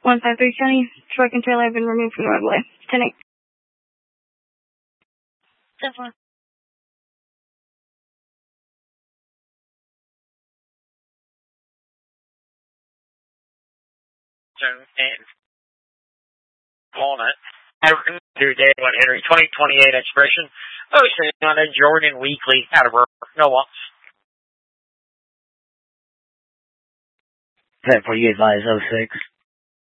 153 County, truck and trailer have been removed from the roadway. 10-8. 10-4. On it. Through day 1 Henry 2028 expression. Oceana Jordan Weekly out of work. No wants. 10-4, you advise 06.